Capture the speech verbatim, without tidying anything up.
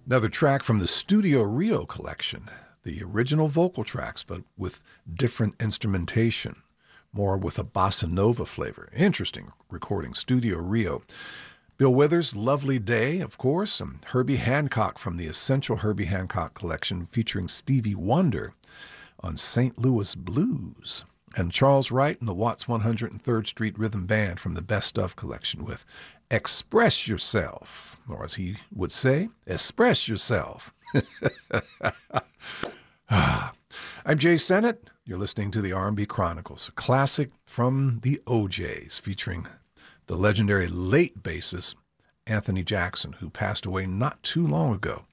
Another track from the Studio Rio collection, the original vocal tracks, but with different instrumentation, more with a bossa nova flavor. Interesting recording, Studio Rio. Bill Withers' Lovely Day, of course, and Herbie Hancock from the Essential Herbie Hancock collection featuring Stevie Wonder on Saint Louis Blues. And Charles Wright and the Watts one hundred third Street Rhythm Band from the Best Stuff collection with Express Yourself, or as he would say, Express Yourself. I'm Jay Sennett. You're listening to the R and B Chronicles, a classic from the O Js featuring the legendary late bassist Anthony Jackson, who passed away not too long ago.